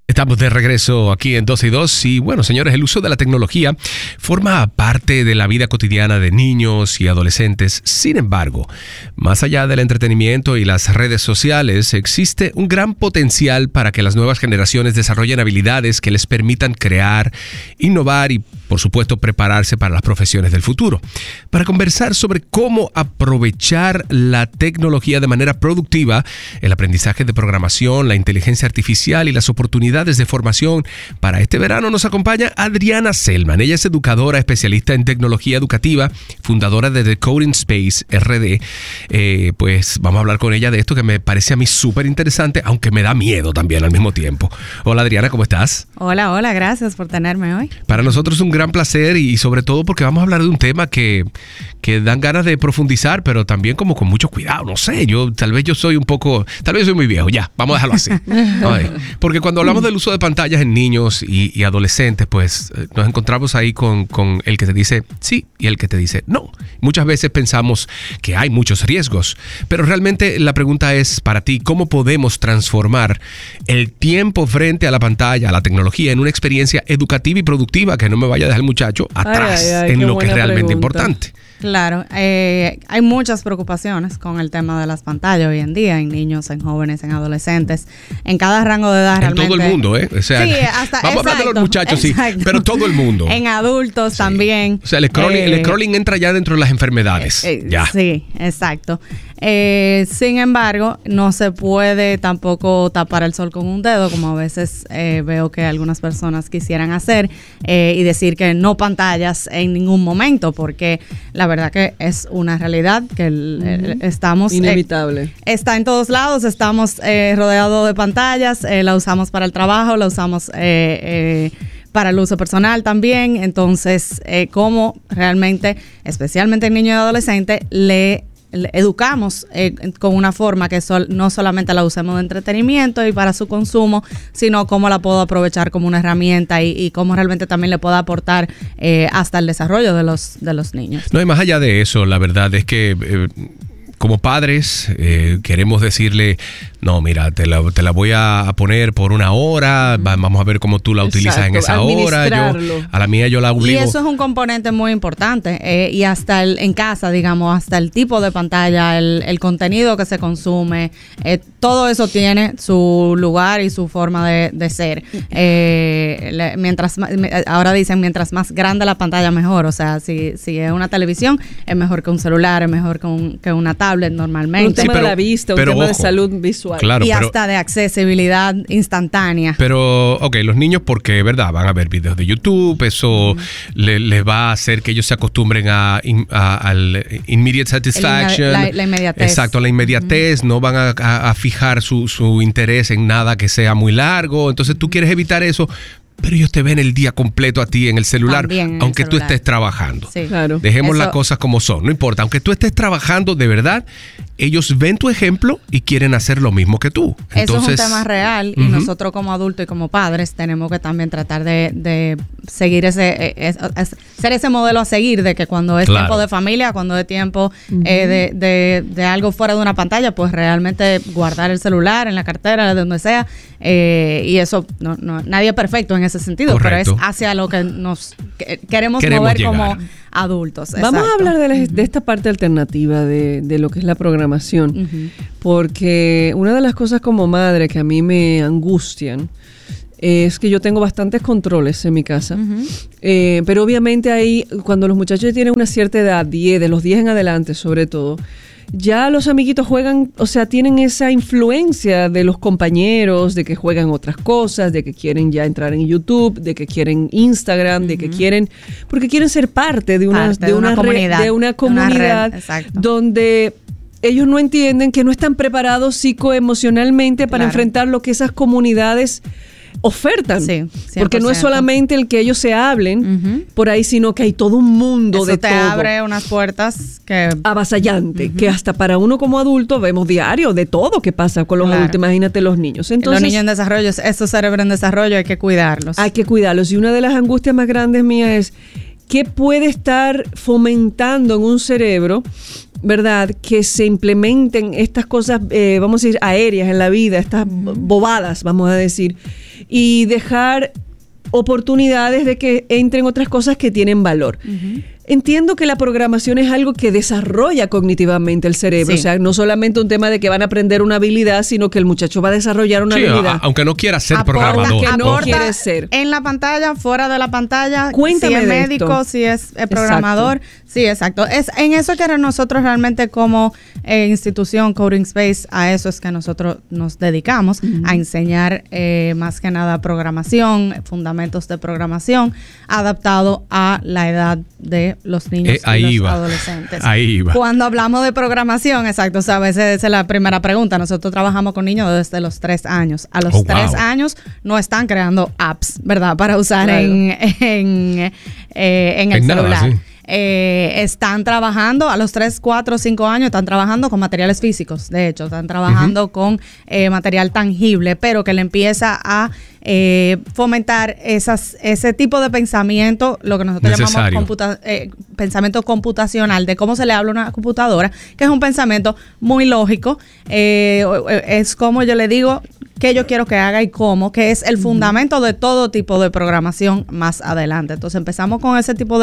Estamos de regreso aquí en 12 y 2 y bueno, señores, el uso de la tecnología forma parte de la vida cotidiana de niños y adolescentes. Sin embargo, más allá del entretenimiento y las redes sociales, existe un gran potencial para que las nuevas generaciones desarrollen habilidades que les permitan crear, innovar y, por supuesto, prepararse para las profesiones del futuro. Para conversar sobre cómo aprovechar la tecnología de manera productiva, el aprendizaje de programación, la inteligencia artificial y las oportunidades de formación para este verano, nos acompaña Adriana Selman. Ella es educadora especialista en tecnología educativa, fundadora de The Coding Space RD. Pues vamos a hablar con ella de esto que me parece a mí súper interesante, aunque me da miedo también al mismo tiempo. Hola Adriana, ¿cómo estás? Hola, gracias por tenerme hoy. Para nosotros es un gran placer y sobre todo porque vamos a hablar de un tema que dan ganas de profundizar, pero también como con mucho cuidado. No sé, tal vez yo soy muy viejo, ya, vamos a dejarlo así. Ay, porque cuando hablamos del uso de pantallas en niños y adolescentes, pues nos encontramos ahí con el que te dice sí y el que te dice no. Muchas veces pensamos que hay muchos riesgos, pero realmente la pregunta es para ti, ¿cómo podemos transformar el tiempo frente a la pantalla, a la tecnología, en una experiencia educativa y productiva que no me vaya a dejar el muchacho atrás en lo que es realmente importante? Claro, hay muchas preocupaciones con el tema de las pantallas hoy en día, en niños, en jóvenes, en adolescentes, en cada rango de edad realmente. En todo el mundo, ¿eh? O sea, sí, hasta, vamos a hablar de los muchachos, exacto. Sí, pero todo el mundo. En adultos sí. También. O sea, el scrolling entra ya dentro de las enfermedades. Ya. Sí, exacto. Sin embargo, no se puede tampoco tapar el sol con un dedo, como a veces veo que algunas personas quisieran hacer, y decir que no pantallas en ningún momento, porque la verdad que es una realidad que estamos... Inevitable. Está en todos lados, estamos rodeados de pantallas, la usamos para el trabajo, la usamos para el uso personal también. Entonces, cómo realmente, especialmente en niños y adolescentes, le educamos con una forma que no solamente la usemos de entretenimiento y para su consumo, sino cómo la puedo aprovechar como una herramienta y cómo realmente también le puedo aportar hasta el desarrollo de los niños. No, y más allá de eso, la verdad es que como padres queremos decirle, no, mira, te la voy a poner por una hora, vamos a ver cómo tú la utilizas en esa hora. A la mía yo la obligo. Y eso es un componente muy importante, y hasta en casa, digamos, hasta el tipo de pantalla, el contenido que se consume, todo eso tiene su lugar y su forma de ser. Ahora dicen, mientras más grande la pantalla, mejor. O sea, si es una televisión, es mejor que un celular, es mejor que una tablet normalmente. Un tema de la vista, un tema de salud visual. Claro, y hasta de accesibilidad instantánea. Pero, los niños, porque, ¿verdad? Van a ver videos de YouTube, eso les va a hacer que ellos se acostumbren al immediate satisfaction. La inmediatez. Exacto, la inmediatez. No van a fijar su interés en nada que sea muy largo. Entonces, tú quieres evitar eso, pero ellos te ven el día completo a ti en el celular, aunque tú estés trabajando. Sí. Claro. Dejemos las cosas como son, no importa. Aunque tú estés trabajando de verdad, ellos ven tu ejemplo y quieren hacer lo mismo que tú. Entonces, eso es un tema real y nosotros como adultos y como padres tenemos que también tratar de seguir ser ese modelo a seguir, de que cuando es tiempo de familia, cuando es tiempo de algo fuera de una pantalla, pues realmente guardar el celular en la cartera, de donde sea, y eso, nadie es perfecto en ese sentido. Correcto. Pero es hacia lo que nos queremos mover llegar como adultos. Vamos a hablar de esta parte alternativa de lo que es la programación, porque una de las cosas como madre que a mí me angustian es que yo tengo bastantes controles en mi casa, pero obviamente ahí, cuando los muchachos tienen una cierta edad, de los 10 en adelante sobre todo, ya los amiguitos juegan, o sea, tienen esa influencia de los compañeros, de que juegan otras cosas, de que quieren ya entrar en YouTube, de que quieren Instagram, de que quieren, porque quieren ser parte de una comunidad donde ellos no entienden que no están preparados psicoemocionalmente para enfrentar lo que esas comunidades ofertan, porque no es solamente el que ellos se hablen por ahí, sino que hay todo un mundo de todo. Eso te abre unas puertas que avasallante, que hasta para uno como adulto vemos diario de todo que pasa con los adultos. Imagínate los niños. Entonces, los niños en desarrollo, esos cerebros en desarrollo hay que cuidarlos. Hay que cuidarlos. Y una de las angustias más grandes mías es ¿qué puede estar fomentando en un cerebro, verdad, que se implementen estas cosas, vamos a decir, aéreas en la vida, estas bobadas, vamos a decir, y dejar oportunidades de que entren otras cosas que tienen valor. Entiendo que la programación es algo que desarrolla cognitivamente el cerebro. Sí. O sea, no solamente un tema de que van a aprender una habilidad, sino que el muchacho va a desarrollar una habilidad. Aunque no quiera ser programador. Que no quiere ser. En la pantalla, fuera de la pantalla. Cuéntame si es de médico, esto. Si es programador. Exacto. Sí, exacto. Es en eso que nosotros realmente como institución Coding Space, a eso es que nosotros nos dedicamos, a enseñar más que nada programación, fundamentos de programación, adaptado a la edad de los niños y los adolescentes. Ahí va. Cuando hablamos de programación, exacto, o sea, a veces esa es la primera pregunta. Nosotros trabajamos con niños desde los 3 años. A los 3 años no están creando apps, ¿verdad? Para usar en el celular. Nada, sí. Están trabajando a los 3, 4, 5 años, están trabajando con materiales físicos, de hecho, están trabajando con material tangible, pero que le empieza a fomentar ese tipo de pensamiento, lo que nosotros llamamos pensamiento computacional, de cómo se le habla a una computadora, que es un pensamiento muy lógico, es como yo le digo, qué yo quiero que haga y cómo, que es el fundamento de todo tipo de programación más adelante. Entonces empezamos con ese tipo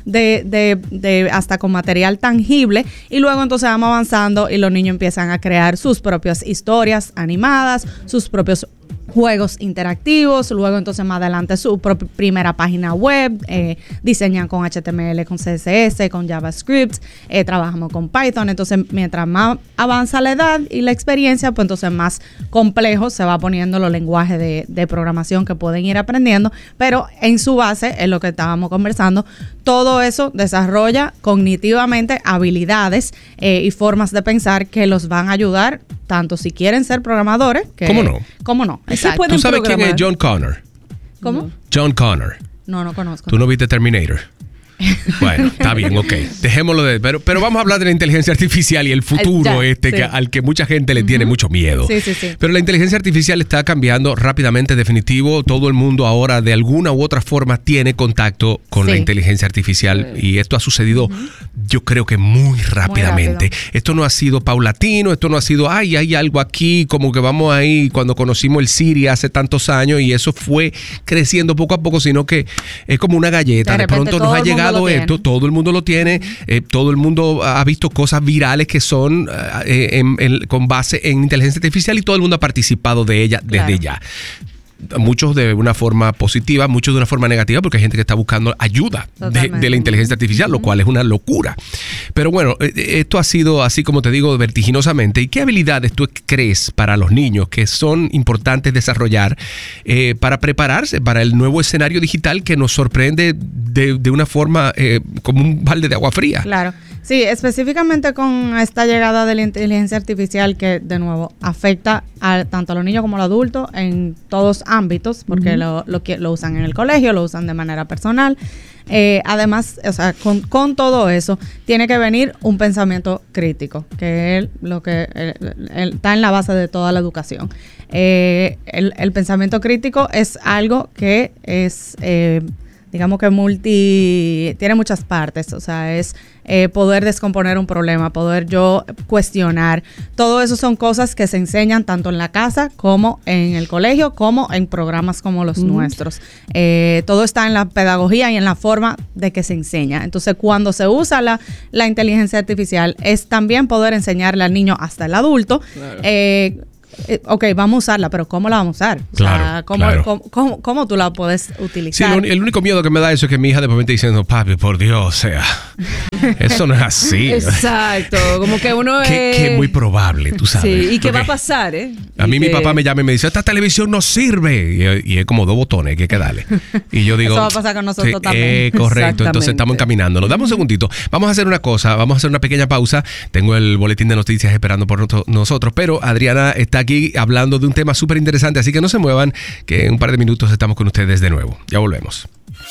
de hasta con material tangible, y luego entonces vamos avanzando y los niños empiezan a crear sus propias historias animadas, sus propios juegos interactivos, luego entonces más adelante su primera página web, diseñan con HTML, con CSS, con JavaScript, trabajamos con Python. Entonces mientras más avanza la edad y la experiencia, pues entonces más complejo se va poniendo los lenguajes de programación que pueden ir aprendiendo, pero en su base, es lo que estábamos conversando, todo eso desarrolla cognitivamente habilidades y formas de pensar que los van a ayudar, tanto si quieren ser programadores, que ¿Cómo no? ¿Tú sabes quién es John Connor? ¿Cómo? John Connor. No conozco. ¿Tú no viste Terminator? Bueno, está bien, ok. Dejémoslo pero vamos a hablar de la inteligencia artificial y el futuro al que mucha gente le tiene mucho miedo. Sí. Pero la inteligencia artificial está cambiando rápidamente, definitivo. Todo el mundo ahora de alguna u otra forma tiene contacto con la inteligencia artificial y esto ha sucedido, yo creo que muy rápidamente. Esto no ha sido paulatino, esto no ha sido, hay algo aquí, como que vamos ahí cuando conocimos el Siri hace tantos años y eso fue creciendo poco a poco, sino que es como una galleta. De pronto nos ha llegado esto, todo el mundo lo tiene, todo el mundo ha visto cosas virales que son con base en inteligencia artificial y todo el mundo ha participado de ella desde ya. Muchos de una forma positiva, muchos de una forma negativa, porque hay gente que está buscando ayuda de la inteligencia artificial, lo cual es una locura. Pero bueno, esto ha sido, así como te digo, vertiginosamente. ¿Y qué habilidades tú crees para los niños que son importantes desarrollar para prepararse para el nuevo escenario digital que nos sorprende de una forma como un balde de agua fría? Claro. Sí, específicamente con esta llegada de la inteligencia artificial que, de nuevo, afecta tanto a los niños como a los adultos en todos ámbitos, porque lo usan en el colegio, lo usan de manera personal. Además, o sea, con todo eso, tiene que venir un pensamiento crítico, que es lo que está en la base de toda la educación. El pensamiento crítico es algo que es... digamos que tiene muchas partes, o sea, es poder descomponer un problema, poder yo cuestionar. Todo eso son cosas que se enseñan tanto en la casa como en el colegio, como en programas como los nuestros. Todo está en la pedagogía y en la forma de que se enseña. Entonces, cuando se usa la inteligencia artificial, es también poder enseñarle al niño hasta el adulto. Claro. Ok, vamos a usarla, pero ¿cómo la vamos a usar? O sea, ¿cómo tú la puedes utilizar? Sí, el único miedo que me da eso es que mi hija de repente diciendo, papi, por Dios, o sea, eso no es así. Exacto, como que uno que es muy probable, tú sabes. Sí, y que va a pasar, A mí mi papá me llama y me dice, esta televisión no sirve. Y es como 2 botones que hay que darle. Y yo digo... Eso va a pasar con nosotros también. Correcto, entonces estamos encaminándonos. Dame un segundito. Vamos a hacer una cosa, vamos a hacer una pequeña pausa. Tengo el boletín de noticias esperando por nosotros, pero Adriana está aquí hablando de un tema súper interesante, así que no se muevan, que en un par de minutos estamos con ustedes de nuevo. Ya volvemos.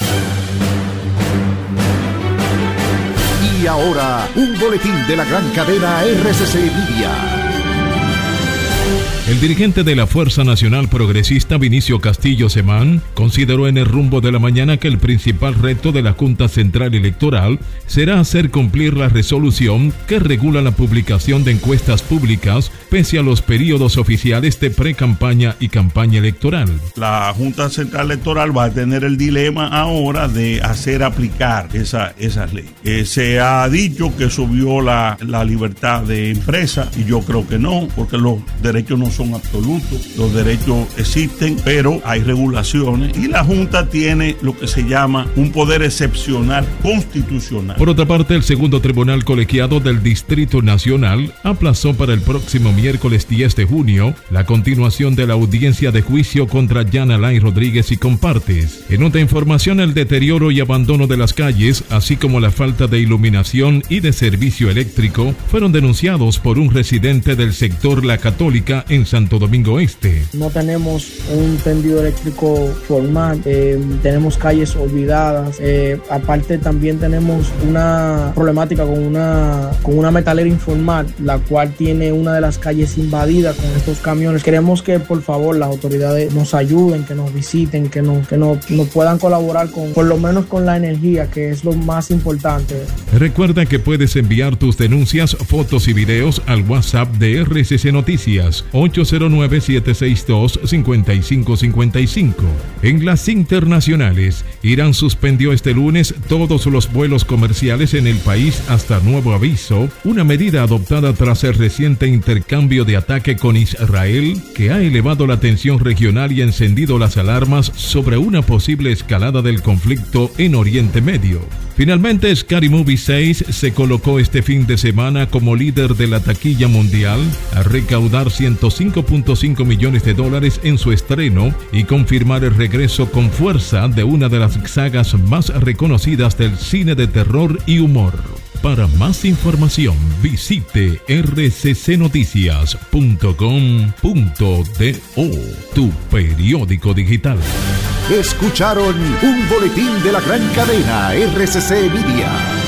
Y ahora, un boletín de la gran cadena RCC Media. El dirigente de la Fuerza Nacional Progresista, Vinicio Castillo Semán, consideró en el rumbo de la mañana que el principal reto de la Junta Central Electoral será hacer cumplir la resolución que regula la publicación de encuestas públicas pese a los periodos oficiales de pre-campaña y campaña electoral. La Junta Central Electoral va a tener el dilema ahora de hacer aplicar esas leyes. Se ha dicho que eso viola la libertad de empresa y yo creo que no, porque los derechos no son absolutos, los derechos existen, pero hay regulaciones y la Junta tiene lo que se llama un poder excepcional constitucional. Por otra parte, el segundo tribunal colegiado del Distrito Nacional aplazó para el próximo miércoles 10 de junio la continuación de la audiencia de juicio contra Jan Alain Rodríguez y compartes. En otra información, el deterioro y abandono de las calles, así como la falta de iluminación y de servicio eléctrico, fueron denunciados por un residente del sector La Católica en Santo Domingo Este. No tenemos un tendido eléctrico formal, tenemos calles olvidadas, aparte también tenemos una problemática con una metalera informal, la cual tiene una de las calles invadidas con estos camiones. Queremos que por favor las autoridades nos ayuden, que nos visiten, que nos puedan colaborar con, por lo menos con la energía, que es lo más importante. Recuerda que puedes enviar tus denuncias, fotos y videos al WhatsApp de RCC Noticias 809-762-5555. En las internacionales, Irán suspendió este lunes todos los vuelos comerciales en el país hasta nuevo aviso, una medida adoptada tras el reciente intercambio de ataque con Israel que ha elevado la tensión regional y encendido las alarmas sobre una posible escalada del conflicto en Oriente Medio. Finalmente, Scary Movie 6 se colocó este fin de semana como líder de la taquilla mundial a recaudar $105.5 millones en su estreno y confirmar el regreso con fuerza de una de las sagas más reconocidas del cine de terror y humor. Para más información, visite rccnoticias.com.do, tu periódico digital. Escucharon un boletín de la gran cadena RCC Media.